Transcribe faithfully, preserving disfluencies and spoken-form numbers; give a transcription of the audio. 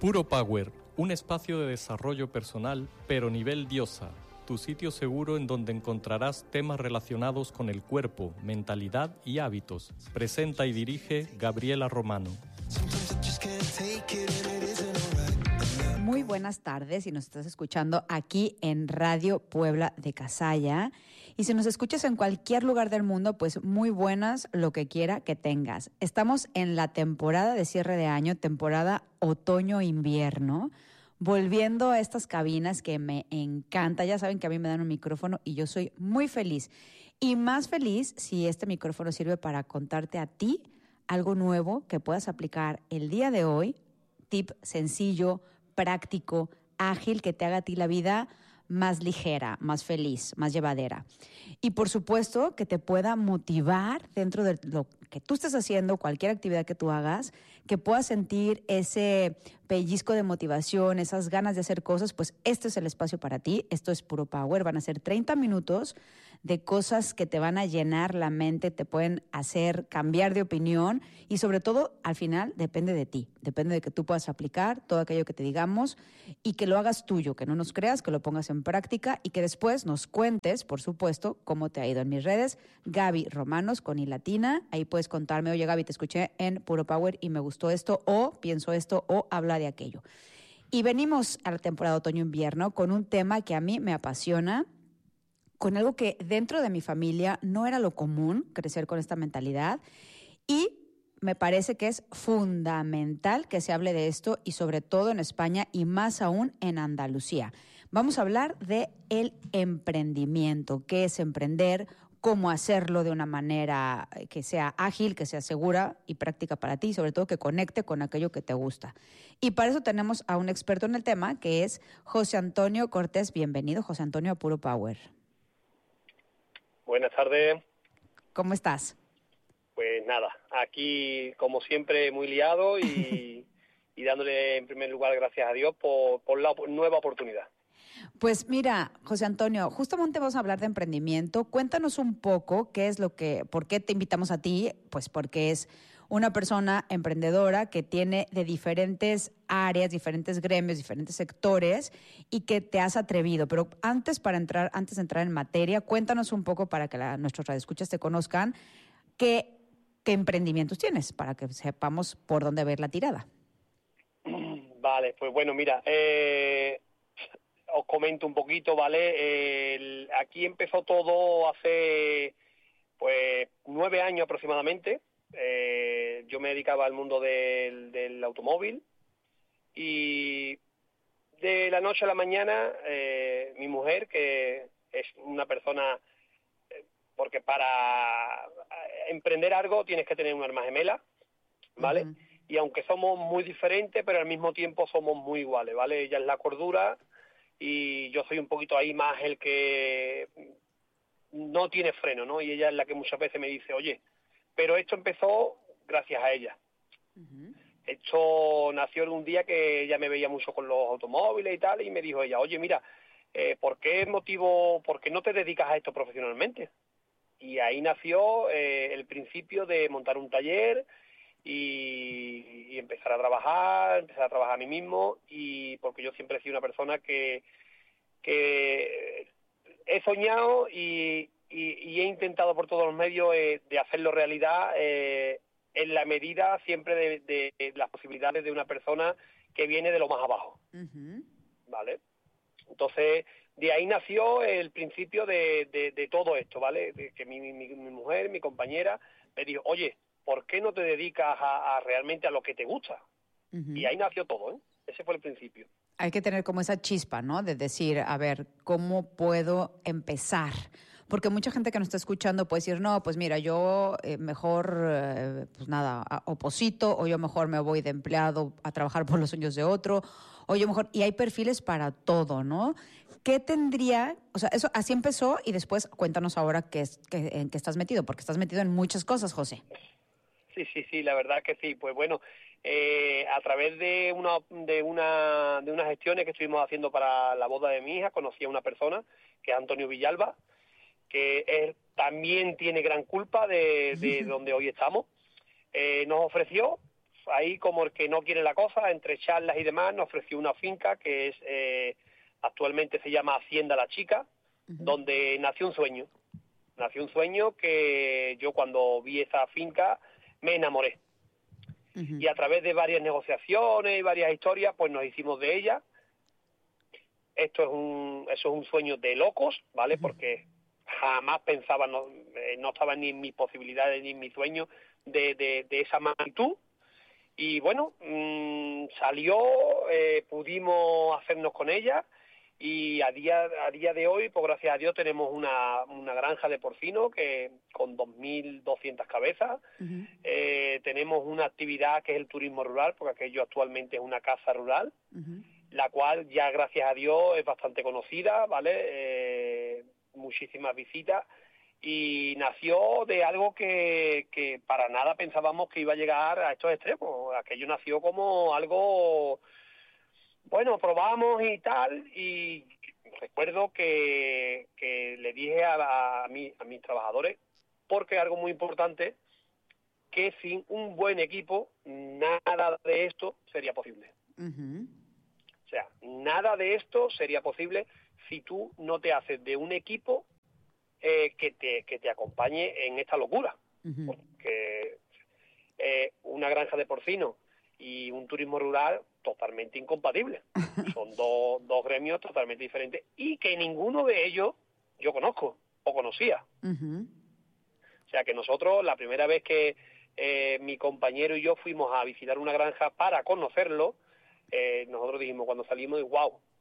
Puro Power, un espacio de desarrollo personal, pero nivel diosa. Tu sitio seguro en donde encontrarás temas relacionados con el cuerpo, mentalidad y hábitos. Presenta y dirige Gabriela Romano. Muy buenas tardes, si nos estás escuchando aquí en Radio Puebla de Casalla. Y si nos escuchas en cualquier lugar del mundo, pues muy buenas lo que quiera que tengas. Estamos en la temporada de cierre de año, temporada otoño-invierno, volviendo a estas cabinas que me encanta. Ya saben que a mí me dan un micrófono y yo soy muy feliz. Y más feliz si este micrófono sirve para contarte a ti algo nuevo que puedas aplicar el día de hoy. Tip sencillo, práctico, ágil, que te haga a ti la vida más ligera, más feliz, más llevadera. Y por supuesto que te pueda motivar dentro de lo que tú estés haciendo, cualquier actividad que tú hagas, que puedas sentir ese pellizco de motivación, esas ganas de hacer cosas, pues este es el espacio para ti. Esto es Puro Power. Van a ser treinta minutos de cosas que te van a llenar la mente, te pueden hacer cambiar de opinión y sobre todo, al final, depende de ti. Depende de que tú puedas aplicar todo aquello que te digamos y que lo hagas tuyo, que no nos creas, que lo pongas en práctica y que después nos cuentes, por supuesto, cómo te ha ido en mis redes. Gaby Romanos con I latina. Ahí puedes contarme, oye Gaby, te escuché en Puro Power y me gustó esto, o pienso esto, o habla de aquello. Y venimos a la temporada otoño-invierno con un tema que a mí me apasiona, con algo que dentro de mi familia no era lo común, crecer con esta mentalidad, y me parece que es fundamental que se hable de esto y sobre todo en España y más aún en Andalucía. Vamos a hablar de el emprendimiento, qué es emprender, cómo hacerlo de una manera que sea ágil, que sea segura y práctica para ti y sobre todo que conecte con aquello que te gusta. Y para eso tenemos a un experto en el tema que es José Antonio Cortés. Bienvenido, José Antonio, a Puro Power. Buenas tardes. ¿Cómo estás? Pues nada, aquí como siempre muy liado y, y dándole en primer lugar gracias a Dios por, por la nueva oportunidad. Pues mira, José Antonio, justamente vamos a hablar de emprendimiento. Cuéntanos un poco qué es lo que, por qué te invitamos a ti, pues porque es una persona emprendedora que tiene de diferentes áreas, diferentes gremios, diferentes sectores y que te has atrevido. Pero antes para entrar, antes de entrar en materia, cuéntanos un poco para que la, nuestros radioescuchas te conozcan qué, qué emprendimientos tienes para que sepamos por dónde ver la tirada. Vale, pues bueno, mira, eh, os comento un poquito, ¿vale? El, aquí empezó todo hace pues nueve años aproximadamente. Eh, yo me dedicaba al mundo del, del automóvil y de la noche a la mañana eh, mi mujer, que es una persona, eh, porque para emprender algo tienes que tener un alma gemela, ¿vale? Uh-huh. Y aunque somos muy diferentes, pero al mismo tiempo somos muy iguales, ¿vale? Ella es la cordura y yo soy un poquito ahí más el que no tiene freno, ¿no? Y ella es la que muchas veces me dice, oye, pero esto empezó gracias a ella. Uh-huh. Esto nació en un día que ella me veía mucho con los automóviles y tal, y me dijo ella, oye, mira, eh, ¿por qué motivo, por qué no te dedicas a esto profesionalmente? Y ahí nació eh, el principio de montar un taller y, y empezar a trabajar, empezar a trabajar a mí mismo, y porque yo siempre he sido una persona que, que he soñado y, y, y he intentado por todos los medios eh, de hacerlo realidad eh, en la medida siempre de, de, de las posibilidades de una persona que viene de lo más abajo. Uh-huh. ¿Vale? Entonces, de ahí nació el principio de, de, de todo esto, ¿vale? De que mi, mi, mi mujer, mi compañera, me dijo, oye, ¿por qué no te dedicas a, a realmente a lo que te gusta? Uh-huh. Y ahí nació todo, ¿eh? Ese fue el principio. Hay que tener como esa chispa, ¿no? De decir, a ver, ¿cómo puedo empezar? Porque mucha gente que nos está escuchando puede decir, no, pues mira, yo eh, mejor, eh, pues nada, oposito, o yo mejor me voy de empleado a trabajar por los sueños de otro, o yo mejor, y hay perfiles para todo, ¿no? ¿Qué tendría, o sea, eso así empezó y después cuéntanos ahora qué es, qué, en qué estás metido, porque estás metido en muchas cosas, José. Sí, sí, sí, la verdad que sí. Pues bueno, eh, a través de una, de una de unas gestiones que estuvimos haciendo para la boda de mi hija, conocí a una persona, que es Antonio Villalba, que él también tiene gran culpa de, de donde hoy estamos. Eh, nos ofreció ahí como el que no quiere la cosa, entre charlas y demás, nos ofreció una finca que es eh, actualmente se llama Hacienda La Chica, uh-huh. donde nació un sueño. Nació un sueño que yo cuando vi esa finca me enamoré. Uh-huh. Y a través de varias negociaciones y varias historias, pues nos hicimos de ella. Esto es un, eso es un sueño de locos, ¿vale? Uh-huh. Porque jamás pensaba, no, eh, no estaba ni en mis posibilidades ni en mis sueños de, de, de esa magnitud. Y bueno, mmm, salió, eh, pudimos hacernos con ella. Y a día a día de hoy, pues gracias a Dios, tenemos una, una granja de porcino que con dos mil doscientas cabezas. Uh-huh. Eh, tenemos una actividad que es el turismo rural, porque aquello actualmente es una casa rural, uh-huh. la cual ya gracias a Dios es bastante conocida, ¿vale? Eh, muchísimas visitas. Y nació de algo que, que para nada pensábamos que iba a llegar a estos extremos. Aquello nació como algo... Bueno, probamos y tal, y recuerdo que, que le dije a, a, mi, a mis trabajadores, porque es algo muy importante, que sin un buen equipo, nada de esto sería posible. Uh-huh. O sea, nada de esto sería posible si tú no te haces de un equipo eh, que, te, que te acompañe en esta locura. Uh-huh. Porque eh, una granja de porcino y un turismo rural totalmente incompatibles. Son dos, dos gremios totalmente diferentes y que ninguno de ellos yo conozco o conocía. Uh-huh. O sea que nosotros, la primera vez que eh, mi compañero y yo fuimos a visitar una granja para conocerlo, eh, nosotros dijimos cuando salimos, wow,